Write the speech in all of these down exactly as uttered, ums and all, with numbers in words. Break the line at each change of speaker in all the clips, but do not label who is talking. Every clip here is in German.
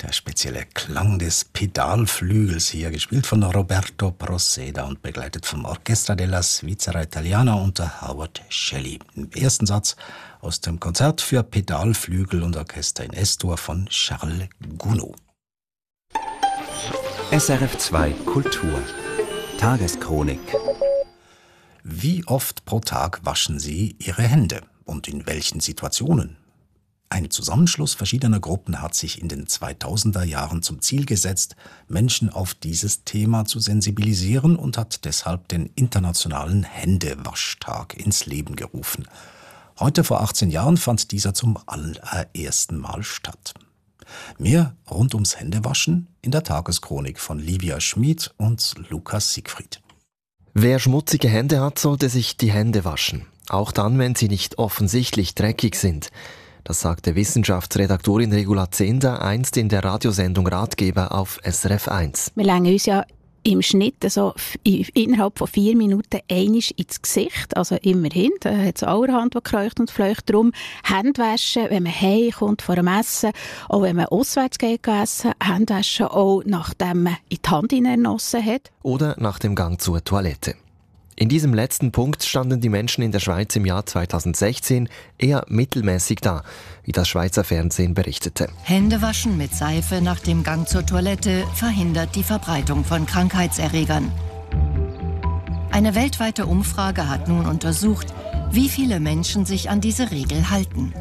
Der spezielle Klang des Pedalflügels hier, gespielt von Roberto Proceda und begleitet vom Orchestra della Svizzera Italiana unter Howard Shelley. Im ersten Satz aus dem Konzert für Pedalflügel und Orchester in S-Dur von Charles Gounod.
S R F zwei Kultur Tageschronik.
Wie oft pro Tag waschen Sie Ihre Hände und in welchen Situationen? Ein Zusammenschluss verschiedener Gruppen hat sich in den zweitausender Jahren zum Ziel gesetzt, Menschen auf dieses Thema zu sensibilisieren und hat deshalb den Internationalen Händewaschtag ins Leben gerufen. Heute vor achtzehn Jahren fand dieser zum allerersten Mal statt. Mehr rund ums Händewaschen in der Tageschronik von Livia Schmid und Lukas Siegfried.
Wer schmutzige Hände hat, sollte sich die Hände waschen. Auch dann, wenn sie nicht offensichtlich dreckig sind. Das sagte Wissenschaftsredaktorin Regula Zehnder einst in der Radiosendung Ratgeber auf S R F eins.
Wir legen uns ja im Schnitt so innerhalb von vier Minuten einmal ins Gesicht. Also immerhin, da hat es allerhand, was kreucht und fleucht. Darum Hände waschen, wenn man heimkommt vor dem Essen, auch wenn man auswärts geht essen, Hände waschen auch nachdem man in die Hand hineingenossen hat.
Oder nach dem Gang zur Toilette. In diesem letzten Punkt standen die Menschen in der Schweiz im Jahr zweitausendsechzehn eher mittelmäßig da, wie das Schweizer Fernsehen berichtete.
Händewaschen mit Seife nach dem Gang zur Toilette verhindert die Verbreitung von Krankheitserregern. Eine weltweite Umfrage hat nun untersucht, wie viele Menschen sich an diese Regel halten.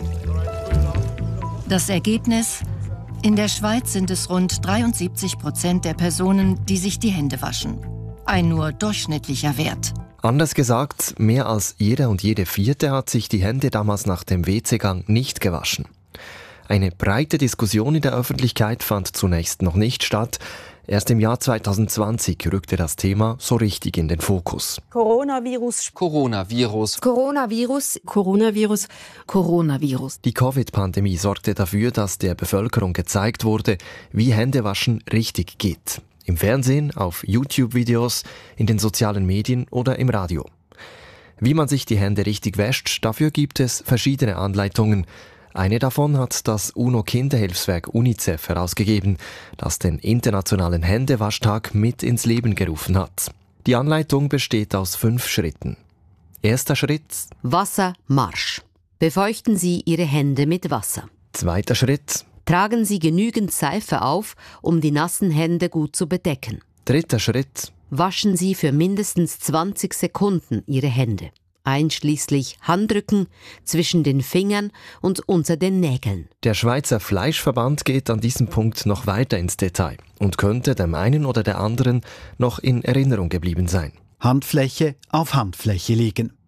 Das Ergebnis? In der Schweiz sind es rund dreiundsiebzig Prozent der Personen, die sich die Hände waschen. Ein nur durchschnittlicher Wert.
Anders gesagt, mehr als jeder und jede Vierte hat sich die Hände damals nach dem W C-Gang nicht gewaschen. Eine breite Diskussion in der Öffentlichkeit fand zunächst noch nicht statt. Erst im Jahr zweitausendzwanzig rückte das Thema so richtig in den Fokus.
Coronavirus.
Coronavirus.
Coronavirus. Coronavirus. Coronavirus.
Die Covid-Pandemie sorgte dafür, dass der Bevölkerung gezeigt wurde, wie Händewaschen richtig geht. Im Fernsehen, auf YouTube-Videos, in den sozialen Medien oder im Radio. Wie man sich die Hände richtig wäscht, dafür gibt es verschiedene Anleitungen. Eine davon hat das UNO-Kinderhilfswerk UNICEF herausgegeben, das den Internationalen Händewaschtag mit ins Leben gerufen hat. Die Anleitung besteht aus fünf Schritten. Erster Schritt:
Wassermarsch. Befeuchten Sie Ihre Hände mit Wasser.
Zweiter Schritt:
Tragen Sie genügend Seife auf, um die nassen Hände gut zu bedecken.
Dritter Schritt:
Waschen Sie für mindestens zwanzig Sekunden Ihre Hände, einschließlich Handrücken, zwischen den Fingern und unter den Nägeln.
Der Schweizer Fleischverband geht an diesem Punkt noch weiter ins Detail und könnte dem einen oder der anderen noch in Erinnerung geblieben sein.
Handfläche auf Handfläche legen.